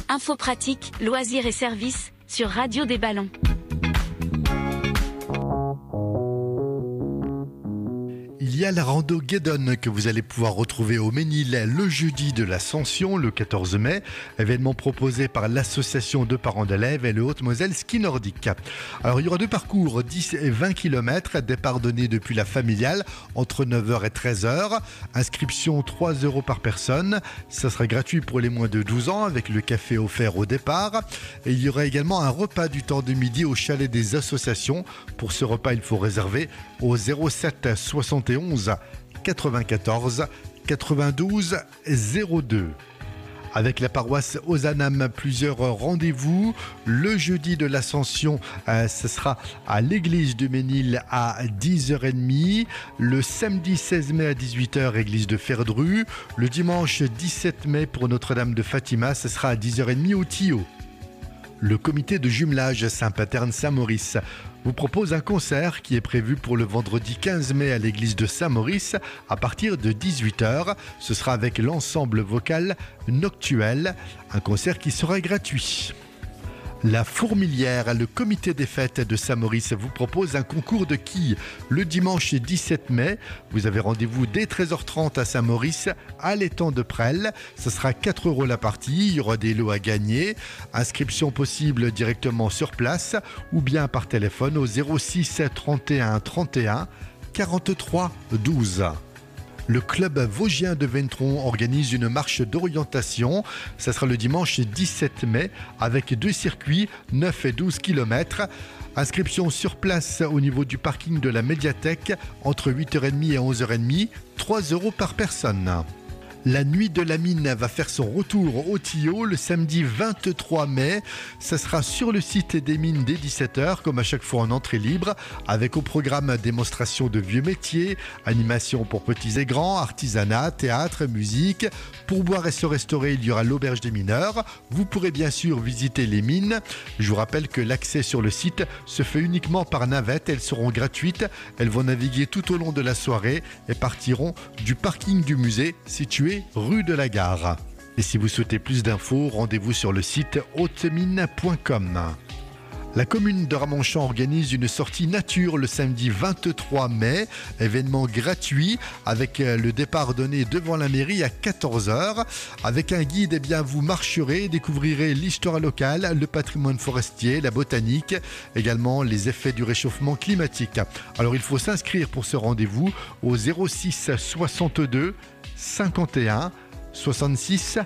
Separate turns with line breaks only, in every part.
Infos pratiques, loisirs et services sur Radio des Ballons.
Il y a la rando Guédon que vous allez pouvoir retrouver au Ménil le jeudi de l'Ascension, le 14 mai. Événement proposé par l'association de parents d'élèves et le Haute-Moselle Ski Nordique. Alors il y aura deux parcours, 10 et 20 km, départ donné depuis la familiale entre 9h et 13h. Inscription 3 € par personne. Ça sera gratuit pour les moins de 12 ans avec le café offert au départ. Et il y aura également un repas du temps de midi au chalet des associations. Pour ce repas, il faut réserver au 07 71 94 92 02. Avec la paroisse Ozanam, plusieurs rendez-vous. Le jeudi de l'Ascension, ce sera à l'église de Ménil à 10h30. Le samedi 16 mai à 18h, église de Ferdru. Le dimanche 17 mai pour Notre-Dame de Fatima, ce sera à 10h30 au Tillot. Le comité de jumelage Saint-Paterne-Saint-Maurice vous propose un concert qui est prévu pour le vendredi 15 mai à l'église de Saint-Maurice à partir de 18h. Ce sera avec l'ensemble vocal Noctuel, un concert qui sera gratuit. La Fourmilière, le comité des fêtes de Saint-Maurice vous propose un concours de quilles le dimanche 17 mai. Vous avez rendez-vous dès 13h30 à Saint-Maurice, à l'étang de Presles. Ce sera 4 € la partie, il y aura des lots à gagner. Inscription possible directement sur place ou bien par téléphone au 06 31 31 43 12. Le club vosgien de Ventron organise une marche d'orientation. Ça sera le dimanche 17 mai avec 2 circuits, 9 et 12 km. Inscription sur place au niveau du parking de la médiathèque entre 8h30 et 11h30, 3 € par personne. La nuit de la mine va faire son retour au Tillot le samedi 23 mai. Ça sera sur le site des mines dès 17h, comme à chaque fois en entrée libre, avec au programme démonstration de vieux métiers, animation pour petits et grands, artisanat, théâtre, musique. Pour boire et se restaurer, il y aura l'auberge des mineurs. Vous pourrez bien sûr visiter les mines. Je vous rappelle que l'accès sur le site se fait uniquement par navette. Elles seront gratuites. Elles vont naviguer tout au long de la soirée et partiront du parking du musée situé rue de la Gare. Et si vous souhaitez plus d'infos, rendez-vous sur le site hautemine.com. La commune de Ramonchamp organise une sortie nature le samedi 23 mai, événement gratuit avec le départ donné devant la mairie à 14h. Avec un guide, eh bien, vous marcherez, découvrirez l'histoire locale, le patrimoine forestier, la botanique, également les effets du réchauffement climatique. Alors il faut s'inscrire pour ce rendez-vous au 06 62 51 66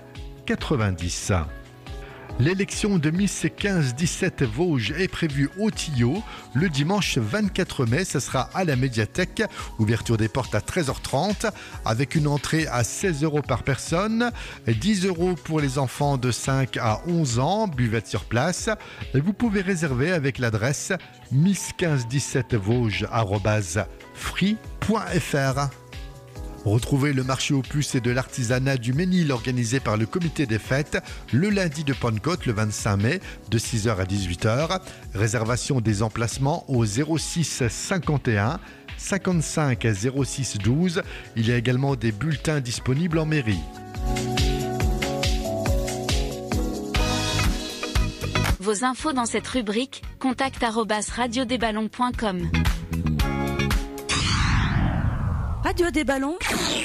90. L'élection de Miss 15-17 Vosges est prévue au Tillot le dimanche 24 mai. Ce sera à la médiathèque. Ouverture des portes à 13h30 avec une entrée à 16 € par personne. 10 € pour les enfants de 5 à 11 ans. Buvette sur place. Et vous pouvez réserver avec l'adresse miss1517vosges@free.fr. Retrouvez le marché aux puces et de l'artisanat du Ménil organisé par le comité des fêtes le lundi de Pentecôte le 25 mai de 6h à 18h. Réservation des emplacements au 06 51 55 06 12. Il y a également des bulletins disponibles en mairie.
Vos infos dans cette rubrique, contact@radiodesballons.com.
Radio des Ballons